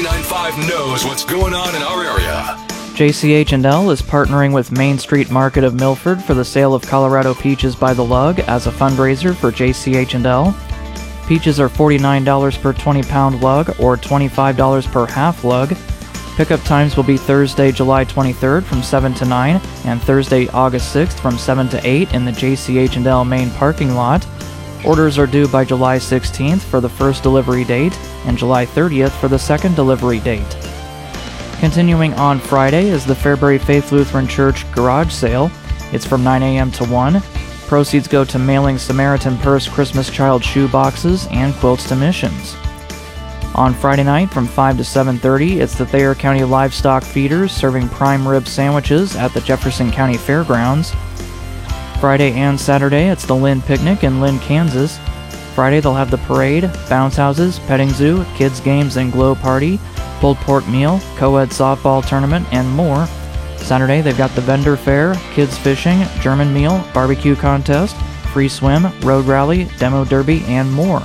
99.5 knows what's going on in our area. JCH&L is partnering with Main Street Market of Milford for the sale of Colorado peaches by the lug as a fundraiser for JCH&L. Peaches are $49 per 20-pound lug or $25 per half lug. Pickup times will be Thursday, July 23rd from 7 to 9 and Thursday, August 6th from 7 to 8 in the JCH&L main parking lot. Orders are due by July 16th for the first delivery date and July 30th for the second delivery date. Continuing on Friday is the Fairbury Faith Lutheran Church garage sale. It's from 9 a.m. to 1. Proceeds go to mailing Samaritan Purse Christmas Child shoe boxes and quilts to missions. On Friday night from 5 to 7:30, it's the Thayer County Livestock Feeders serving prime rib sandwiches at the Jefferson County Fairgrounds. Friday and Saturday, it's the Lynn Picnic in Lynn, Kansas. Friday, they'll have the parade, bounce houses, petting zoo, kids' games and glow party, pulled pork meal, co-ed softball tournament, and more. Saturday, they've got the vendor fair, kids fishing, German meal, barbecue contest, free swim, road rally, demo derby, and more.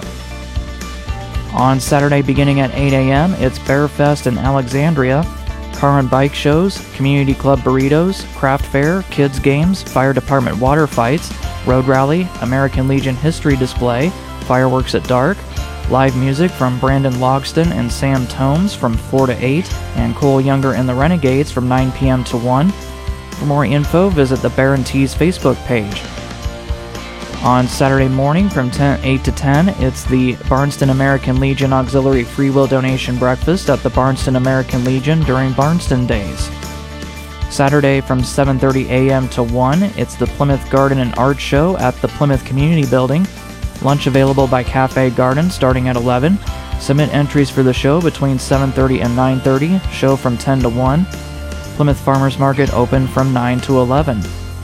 On Saturday, beginning at 8 a.m., it's Bear Fest in Alexandria. Car and bike shows, community club burritos, craft fair, kids games, fire department water fights, road rally, American Legion history display, fireworks at dark, live music from Brandon Logston and Sam Tomes from 4 to 8, and Cole Younger and the Renegades from 9 p.m. to 1. For more info, visit the Bear and Tees Facebook page. On Saturday morning from 8 to 10, it's the Barnston American Legion Auxiliary Free Will Donation Breakfast at the Barnston American Legion during Barnston Days. Saturday from 7:30 a.m. to 1, it's the Plymouth Garden and Art Show at the Plymouth Community Building. Lunch available by Cafe Garden starting at 11. Submit entries for the show between 7:30 and 9:30. Show from 10 to 1. Plymouth Farmers Market open from 9 to 11.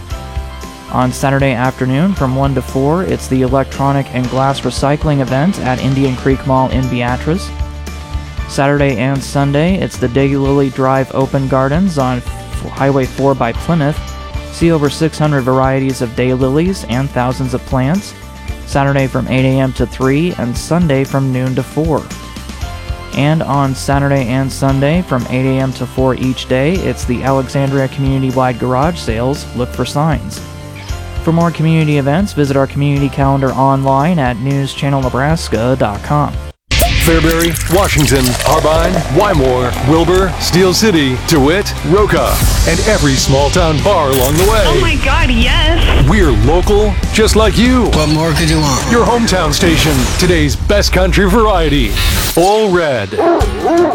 On Saturday afternoon from 1 to 4, it's the Electronic and Glass Recycling event at Indian Creek Mall in Beatrice. Saturday and Sunday, it's the Daylily Drive Open Gardens on Highway 4 by Plymouth. See over 600 varieties of daylilies and thousands of plants. Saturday from 8 a.m. to 3 and Sunday from noon to 4. And on Saturday and Sunday from 8 a.m. to 4 each day, it's the Alexandria Community-Wide Garage Sales. Look for signs. For more community events, visit our community calendar online at newschannelnebraska.com. Fairbury, Washington, Harbine, Wymore, Wilbur, Steel City, DeWitt, Roca, and every small-town bar along the way. Oh my God, yes! We're local, just like you. What more could you want? Your hometown station, today's best country variety. All red.